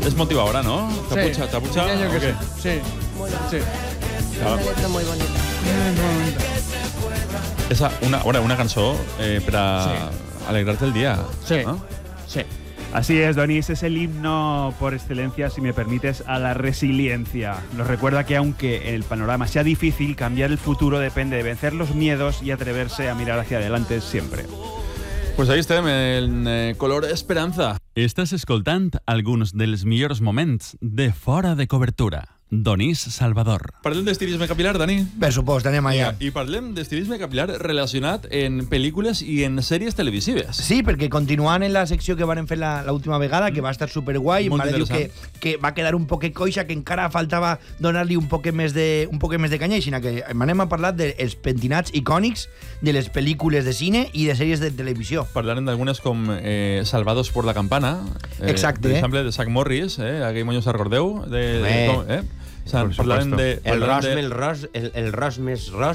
Es motivadora, ¿no? Sí. ¿Tapucha? Diría yo que ¿O qué? sí. Muy bien. Sí. Claro. Una letra muy bonita. Esa, una cançó para alegrarte el día. Sí. ¿no? Sí. Así es, Donís, es el himno por excelencia, si me permites, a la resiliencia. Nos recuerda que aunque el panorama sea difícil, cambiar el futuro depende de vencer los miedos y atreverse a mirar hacia adelante siempre. Pues ahí estem, en color esperanza. Estàs escoltant alguns dels millors moments de Fora de Cobertura. Donís Salvador. Parlem d'estilisme capilar, Dani. Per supost, anem allà. I parlem d'estilisme capilar relacionat en pel·lícules i en sèries televisives. Sí, perquè continuant en la secció que varen fer l'última vegada, que va estar superguai, Molt Mare diu interessant. que va quedar un poquet coixa, que encara faltava donar-li un poquet més de canya, sinó que anem a parlar dels pentinats icònics de les pel·lícules de cine i de sèries de televisió. Parlarem d'algunes com Salvados por la Campana. Exacte. Per exemple, de Zach Morris, aquell monyo se'n recordeu? Bé. Parlarem de... El ros més ros